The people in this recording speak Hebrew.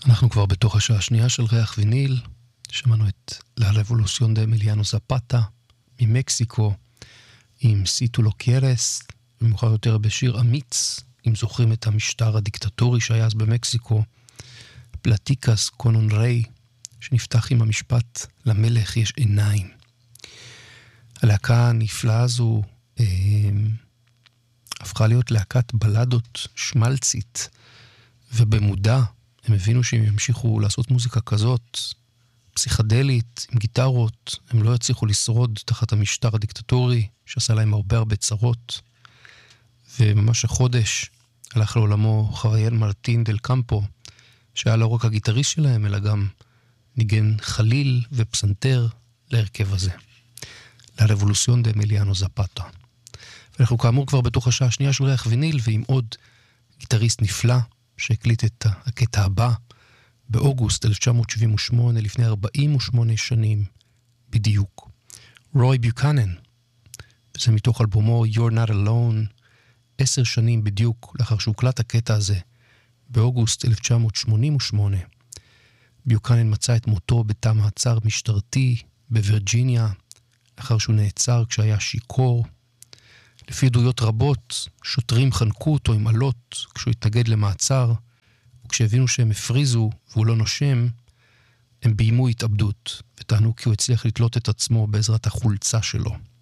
אנחנו כבר בתוך השעה השנייה של ריח ויניל. שמענו את La Revolución de Emiliano Zapata ממקסיקו עם סיטו לו קיירס, ומאוחר יותר בשיר אמיץ, אם זוכרים את המשטר הדיקטטורי שהיה אז במקסיקו, פלטיקס קונון ריי, שנפתח עם המשפט למלך יש עיניים. הלהקה הנפלאה הזו הפכה להיות להקת בלדות שמלצית, ובמודע הם הבינו שהם ימשיכו לעשות מוזיקה כזאת, פסיכדלית, עם גיטרות, הם לא יצליחו לשרוד תחת המשטר הדיקטטורי, שעשה להם הרבה צרות. וממש החודש הלך לעולמו חריאל מרטין דל קמפו, שהיה לא רק הגיטריסט שלהם, אלא גם ניגן חליל ופסנתר להרכב הזה. La Revolución de Emiliano Zapata. ואנחנו כאמור כבר בתוך השעה השנייה של ריח ויניל, ועם עוד גיטריסט נפלא, שהקליט את הקטע הבא, באוגוסט 1978, לפני 48 שנים בדיוק. רוי ביוקנן, וזה מתוך אלבומו You're Not Alone, 10 שנים בדיוק לאחר שהוקלט הקטע הזה, באוגוסט 1988. ביוקנן מצא את מותו בתא מעצר משטרתי בווירג'יניה, לאחר שהוא נעצר כשהיה שיקור. לפי עדויות רבות, שוטרים חנקו אותו עם עלות כשהוא התנגד למעצר, וכשהבינו שהם הפריזו והוא לא נושם, הם ביימו התאבדות, וטענו כי הוא הצליח לתלות את עצמו בעזרת החולצה שלו.